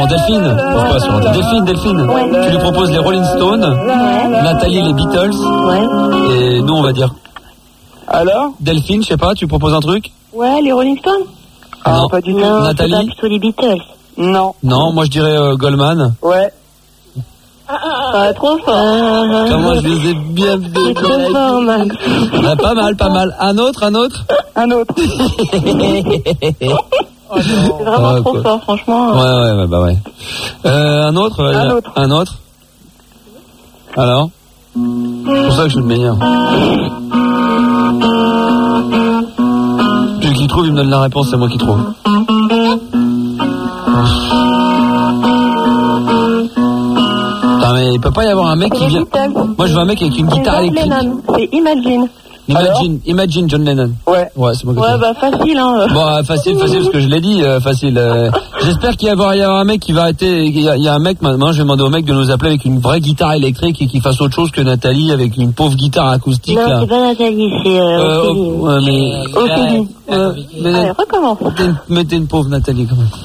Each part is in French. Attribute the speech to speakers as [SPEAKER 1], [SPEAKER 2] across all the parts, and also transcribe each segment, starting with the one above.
[SPEAKER 1] Delphine. Pourquoi sur l'antenne? Delphine.
[SPEAKER 2] Ouais.
[SPEAKER 1] Tu lui proposes les Rolling Stones.
[SPEAKER 2] Ouais.
[SPEAKER 1] Nathalie, les Beatles.
[SPEAKER 2] Ouais.
[SPEAKER 1] Et nous, on va dire.
[SPEAKER 3] Alors
[SPEAKER 1] Delphine, je sais pas, tu proposes un truc?
[SPEAKER 2] Ouais, les Rolling Stones.
[SPEAKER 1] Non.
[SPEAKER 3] Pas du tout.
[SPEAKER 2] Non,
[SPEAKER 1] Nathalie?
[SPEAKER 2] c'est pas plutôt les Beatles.
[SPEAKER 3] Non.
[SPEAKER 1] Non, moi je dirais Goldman.
[SPEAKER 3] Ouais.
[SPEAKER 2] Trop fort.
[SPEAKER 1] Comment je les ai bien
[SPEAKER 2] C'est trop fort, Max.
[SPEAKER 1] Pas mal. Un autre
[SPEAKER 3] Un autre.
[SPEAKER 2] C'est vraiment trop fort, franchement.
[SPEAKER 1] Ouais, bah ouais. Un autre. Alors c'est pour ça que je suis le meilleur. Celui qui trouve, il me donne la réponse, c'est moi qui trouve. Putain, mais il peut pas y avoir un mec qui vient... Moi je veux un mec avec une guitare électrique.
[SPEAKER 2] C'est Imagine.
[SPEAKER 1] Imagine John Lennon.
[SPEAKER 3] Ouais.
[SPEAKER 1] C'est moi qui
[SPEAKER 2] Ouais, bah facile, hein.
[SPEAKER 1] Bon, facile, parce que je l'ai dit, facile. J'espère qu'il va y avoir un mec qui va arrêter. Il y a un mec, maintenant, je vais demander au mec de nous appeler avec une vraie guitare électrique et qui fasse autre chose que Nathalie avec une pauvre guitare acoustique.
[SPEAKER 2] Non,
[SPEAKER 1] là.
[SPEAKER 2] c'est pas Nathalie, c'est Ophélie.
[SPEAKER 1] Ouais, mais...
[SPEAKER 2] Ophélie. Allez, recommence.
[SPEAKER 1] T'es une pauvre Nathalie, quand même.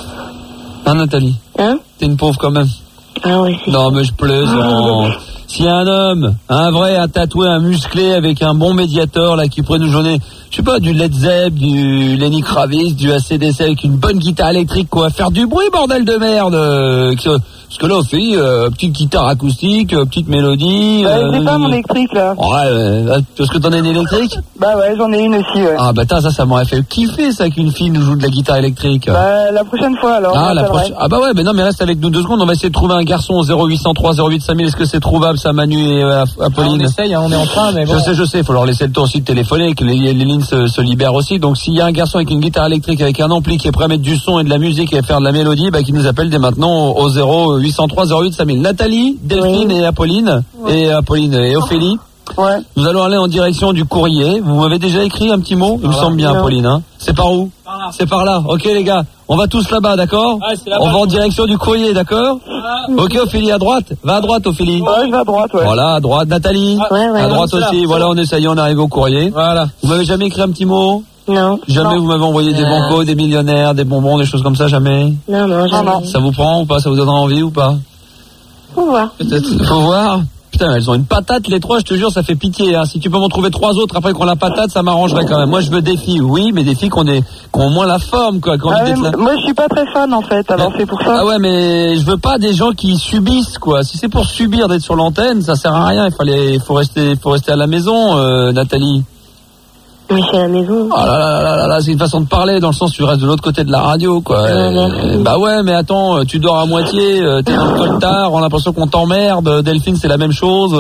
[SPEAKER 1] Hein, Nathalie?
[SPEAKER 2] Hein?
[SPEAKER 1] T'es une pauvre, quand même.
[SPEAKER 2] Ah oui, c'est...
[SPEAKER 1] Non, mais je plaisante. S'il y a un homme, un vrai, un tatoué, un musclé avec un bon médiateur là qui pourrait nous donner, je sais pas, du Led Zepp, du Lenny Kravitz, du AC/DC avec une bonne guitare électrique, quoi, faire du bruit, bordel de merde. Parce que là, Ophélie, petite guitare acoustique, petite mélodie.
[SPEAKER 3] C'est pas mon électrique là.
[SPEAKER 1] Ouais, parce que t'en as une électrique?
[SPEAKER 3] Bah ouais, j'en ai une aussi, ouais.
[SPEAKER 1] Ah bah ça m'aurait fait kiffer ça qu'une fille nous joue de la guitare électrique.
[SPEAKER 3] Bah la prochaine fois alors.
[SPEAKER 1] Ah la prochaine. Ah bah ouais, mais non, mais reste avec nous 2 secondes. On va essayer de trouver un garçon au 0803 08 5000. Est-ce que c'est trouvable ça, Manu et Apolline?
[SPEAKER 4] On essaye, hein, on est en train, mais bon.
[SPEAKER 1] Je sais. Il faut leur laisser le temps aussi de téléphoner, que les lignes se libèrent aussi. Donc s'il y a un garçon avec une guitare électrique, avec un ampli qui est prêt à mettre du son et de la musique et faire de la mélodie, bah qui nous appelle dès maintenant au 0803 08 5000. Nathalie, Delphine et Apolline et Ophélie.
[SPEAKER 3] Ouais.
[SPEAKER 1] Nous allons aller en direction du courrier. Vous m'avez déjà écrit un petit mot? Il me semble bien, Apolline. Hein. C'est par où? C'est par là. Ok les gars, on va tous là-bas, d'accord? On va en direction du courrier, d'accord? Ok Ophélie, à droite. Va à droite Ophélie.
[SPEAKER 3] Ouais, je vais à droite, ouais.
[SPEAKER 1] Voilà, à droite. Nathalie?
[SPEAKER 2] Ouais,
[SPEAKER 1] à droite aussi. Voilà, on essaye, on arrive au courrier. Voilà. Vous m'avez jamais écrit un petit mot?
[SPEAKER 2] Non.
[SPEAKER 1] Jamais vous m'avez envoyé des bancos, des millionnaires, des bonbons, des choses comme ça, jamais?
[SPEAKER 2] Non, jamais.
[SPEAKER 1] Ça vous prend ou pas? Ça vous donnera envie ou pas?
[SPEAKER 2] Faut voir.
[SPEAKER 1] Peut-être. Faut voir. Putain, elles ont une patate les 3, je te jure, ça fait pitié. Hein. Si tu peux m'en trouver 3 autres après qu'on la patate, ça m'arrangerait quand même. Moi, je veux des filles, oui, mais des filles qui ont au moins la forme, quoi.
[SPEAKER 3] Moi, je suis pas très fan en fait, alors c'est pour ça.
[SPEAKER 1] Ah ouais, mais je veux pas des gens qui subissent, quoi. Si c'est pour subir d'être sur l'antenne, ça sert à rien. Il faut rester à la maison, Nathalie.
[SPEAKER 2] Mais je suis à la maison.
[SPEAKER 1] Oh là, c'est une façon de parler, dans le sens tu restes de l'autre côté de la radio, quoi. Bah ouais, mais attends, tu dors à moitié, t'es dans le coltard, on a l'impression qu'on t'emmerde. Delphine, c'est la même chose.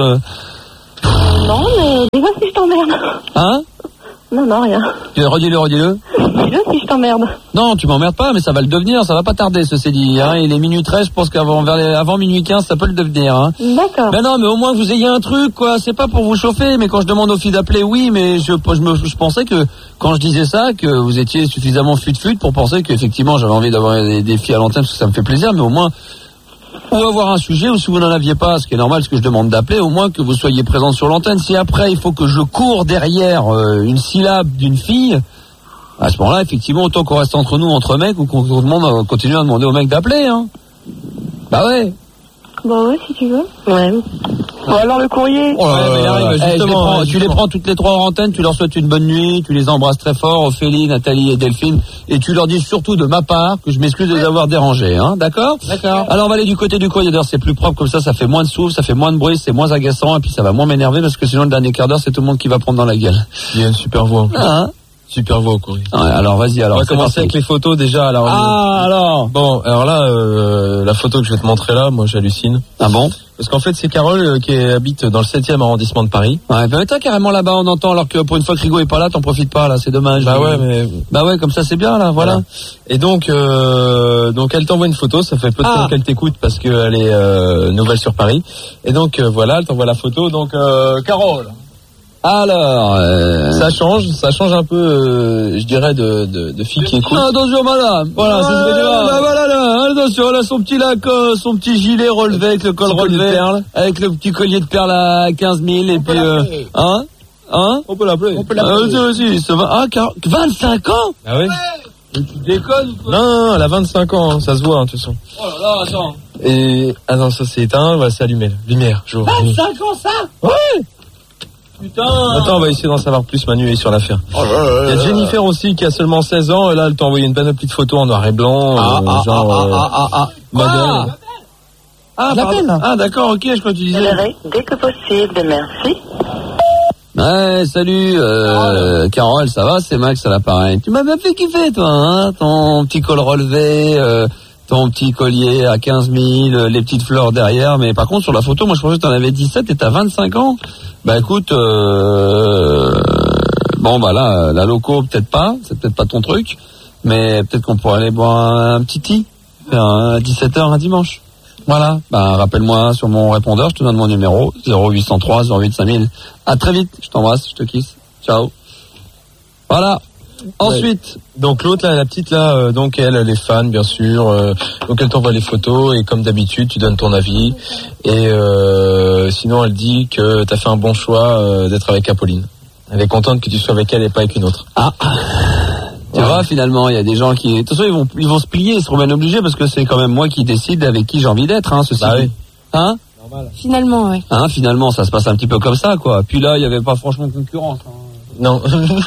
[SPEAKER 2] Non, mais dis-moi si je t'emmerde.
[SPEAKER 1] Hein?
[SPEAKER 2] Non, rien.
[SPEAKER 1] Redis-le.
[SPEAKER 2] Dis-le si je t'emmerde.
[SPEAKER 1] Non, tu m'emmerdes pas, mais ça va le devenir, ça va pas tarder, ceci dit. Hein. Il est minuit 13, je pense avant minuit 15, ça peut le devenir. Hein.
[SPEAKER 2] D'accord.
[SPEAKER 1] Mais non, mais au moins que vous ayez un truc, quoi. C'est pas pour vous chauffer, mais quand je demande aux filles d'appeler, oui, mais je pensais que quand je disais ça, que vous étiez suffisamment fut pour penser qu'effectivement j'avais envie d'avoir des filles à l'antenne, parce que ça me fait plaisir, mais au moins... Ou avoir un sujet, ou si vous n'en aviez pas, ce qui est normal, ce que je demande d'appeler, au moins que vous soyez présent sur l'antenne. Si après, il faut que je cours derrière une syllabe d'une fille, à ce moment-là, effectivement, autant qu'on reste entre nous, entre mecs, ou qu'on continue à demander aux mecs d'appeler. Hein. Bah ouais.
[SPEAKER 2] Bah ouais, si tu veux. Ouais.
[SPEAKER 3] Bon, alors le courrier.
[SPEAKER 1] Oh là, mais arrive, justement, tu les prends toutes les 3 en antenne, tu leur souhaites une bonne nuit, tu les embrasses très fort, Ophélie, Nathalie et Delphine, et tu leur dis surtout de ma part que je m'excuse de les avoir dérangés, hein, d'accord?
[SPEAKER 4] D'accord.
[SPEAKER 1] Alors on va aller du côté du courrier, d'ailleurs c'est plus propre comme ça fait moins de souffle, ça fait moins de bruit, c'est moins agaçant, et puis ça va moins m'énerver parce que sinon le dernier quart d'heure c'est tout le monde qui va prendre dans la gueule.
[SPEAKER 4] Il y a une super voix.
[SPEAKER 1] Hein?
[SPEAKER 4] Super voix au courrier.
[SPEAKER 1] Ouais, alors vas-y, alors.
[SPEAKER 4] On va commencer avec les photos déjà. Alors,
[SPEAKER 1] alors.
[SPEAKER 4] Bon, alors là, la photo que je vais te montrer là, moi j'hallucine.
[SPEAKER 1] Ah bon?
[SPEAKER 4] Parce qu'en fait c'est Carole qui habite dans le 7e arrondissement de Paris.
[SPEAKER 1] Ouais, bah toi carrément là-bas on entend, alors que pour une fois que Rigo est pas là, t'en profites pas là, c'est dommage.
[SPEAKER 4] Bah ouais, mais...
[SPEAKER 1] Bah ouais, comme ça c'est bien là, voilà.
[SPEAKER 4] Et donc elle t'envoie une photo, ça fait peu de temps qu'elle t'écoute parce qu'elle est nouvelle sur Paris. Et donc voilà, elle t'envoie la photo, donc Carole.
[SPEAKER 1] Alors,
[SPEAKER 4] ça change un peu, je dirais, de filles qui écoutent.
[SPEAKER 1] Attention, madame. Voilà, c'est ce que tu vois. Bah voilà, là, attention, là, son petit Lacoste, son petit gilet relevé avec le col relevé, avec le petit collier de perles à 15 000, et puis,
[SPEAKER 4] On peut l'appeler.
[SPEAKER 1] aussi, 25 ans?
[SPEAKER 4] Ah oui.
[SPEAKER 1] Mais tu déconnes ou quoi?
[SPEAKER 4] Non, elle a 25 ans, ça se voit, de toute façon.
[SPEAKER 1] Oh là là, attends.
[SPEAKER 4] Et, non, ça c'est éteint, voilà, c'est allumé, là. Lumière, jour.
[SPEAKER 1] 25 ans, ça?
[SPEAKER 4] Ouais!
[SPEAKER 1] Putain.
[SPEAKER 4] Attends, on va essayer d'en savoir plus, Manu est sur l'affaire.
[SPEAKER 1] Oh là là.
[SPEAKER 4] Il y a Jennifer aussi qui a seulement 16 ans, et là, elle t'a envoyé une panoplie de photos en noir et blanc, modèle.
[SPEAKER 1] Ah, d'accord, ok, je crois que tu disais.
[SPEAKER 2] Dès que possible, merci.
[SPEAKER 1] Ouais, salut, Carole, ça va? C'est Max à l'appareil. Tu m'as bien fait kiffer, toi, hein? Ton petit col relevé, ton petit collier à 15 000, les petites fleurs derrière. Mais par contre, sur la photo, moi, je pensais que t'en avais 17 et t'as 25 ans. Bah, écoute, bon, bah là, la loco, peut-être pas. C'est peut-être pas ton truc. Mais peut-être qu'on pourrait aller boire un petit tea à 17h un dimanche. Voilà, bah rappelle-moi sur mon répondeur, je te donne mon numéro 0803 08 5000. À très vite, je t'embrasse, je te kisse. Ciao. Voilà. Ensuite,
[SPEAKER 4] donc l'autre là, la petite là, donc elle est fan bien sûr. Donc elle t'envoie les photos et comme d'habitude, tu donnes ton avis. Et sinon, elle dit que t'as fait un bon choix d'être avec Apolline. Elle est contente que tu sois avec elle et pas avec une autre.
[SPEAKER 1] Ah. Tu vois, finalement, il y a des gens qui, de toute façon, ils vont se plier, ils seront bien obligés parce que c'est quand même moi qui décide avec qui j'ai envie d'être, hein, ceci.
[SPEAKER 4] Bah oui.
[SPEAKER 1] Hein?
[SPEAKER 2] Normal. Finalement, oui.
[SPEAKER 1] Hein, finalement, ça se passe un petit peu comme ça, quoi. Puis là, il y avait pas franchement de concurrence. Hein.
[SPEAKER 4] Non.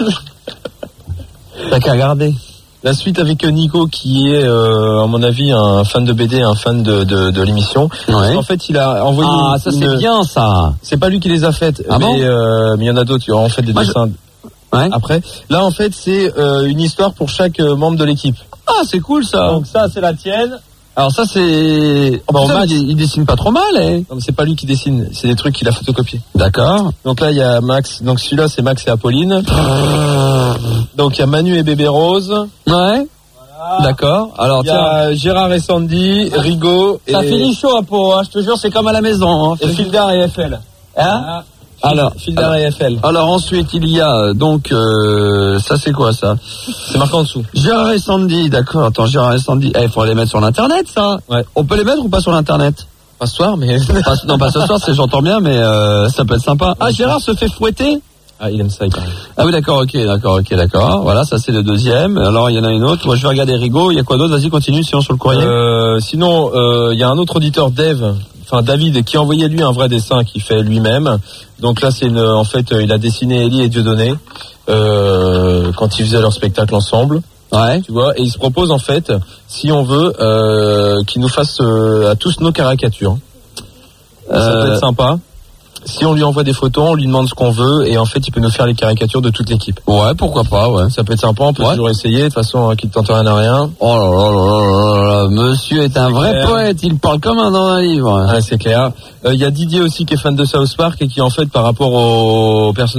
[SPEAKER 1] T'as qu'à regarder.
[SPEAKER 4] La suite avec Nico qui est, à mon avis, un fan de BD, un fan de l'émission.
[SPEAKER 1] Ouais.
[SPEAKER 4] En fait, il a envoyé.
[SPEAKER 1] Ah, ça c'est bien, ça.
[SPEAKER 4] C'est pas lui qui les a faites,
[SPEAKER 1] ah
[SPEAKER 4] mais il y en a d'autres. Il y aura en fait des dessins.
[SPEAKER 1] Ouais.
[SPEAKER 4] Après, là en fait c'est une histoire pour chaque membre de l'équipe.
[SPEAKER 1] Ah, c'est cool ça.
[SPEAKER 4] Donc ça c'est la tienne.
[SPEAKER 1] Alors ça c'est. Bon, Max, il dessine pas trop mal, eh.
[SPEAKER 4] Non, mais c'est pas lui qui dessine, c'est des trucs qu'il a photocopiés.
[SPEAKER 1] D'accord.
[SPEAKER 4] Donc là il y a Max. Donc celui-là c'est Max et Apolline. Donc il y a Manu et Bébé Rose.
[SPEAKER 1] Ouais. Voilà. D'accord. Alors
[SPEAKER 4] il y a Gérard et Sandy, Rigaud.
[SPEAKER 1] Ça finit chaud à peau, hein, je te jure, c'est comme à la maison. Hein.
[SPEAKER 4] Et Fildar et FL.
[SPEAKER 1] Hein?
[SPEAKER 4] Fildar et FL.
[SPEAKER 1] Alors ensuite il y a donc ça c'est quoi ça?
[SPEAKER 4] C'est marqué en dessous.
[SPEAKER 1] Gérard et Sandy, d'accord. Attends, Gérard et Sandy. Il faut les mettre sur l'internet ça.
[SPEAKER 4] Ouais.
[SPEAKER 1] On peut les mettre ou pas sur l'internet?
[SPEAKER 4] Pas ce soir, mais
[SPEAKER 1] non pas ce soir, j'entends bien, mais ça peut être sympa. Ah, Gérard se fait fouetter?
[SPEAKER 4] Ah, il aime ça, il paraît.
[SPEAKER 1] Ah oui, d'accord, ok. Voilà, ça c'est le deuxième. Alors il y en a une autre. Moi je vais regarder Rigaud. Il y a quoi d'autre? Vas-y, continue. Sinon sur le courrier.
[SPEAKER 4] Sinon, il y a un autre auditeur, David, qui a envoyé lui un vrai dessin qu'il fait lui-même. Donc là, en fait, il a dessiné Ellie et Dieudonné quand ils faisaient leur spectacle ensemble.
[SPEAKER 1] Ouais.
[SPEAKER 4] Tu vois, et il se propose en fait, si on veut, qu'il nous fasse à tous nos caricatures. Ça peut être sympa. Si on lui envoie des photos, on lui demande ce qu'on veut et en fait, il peut nous faire les caricatures de toute l'équipe.
[SPEAKER 1] Ouais, pourquoi pas, ouais.
[SPEAKER 4] Ça peut être sympa, on peut toujours essayer. De toute façon, qui ne tente rien à rien.
[SPEAKER 1] Oh là là là là, monsieur est un vrai poète, il parle comme un dans un livre.
[SPEAKER 4] Ouais, c'est clair. Il y a Didier aussi qui est fan de South Park et qui en fait, par rapport aux personnages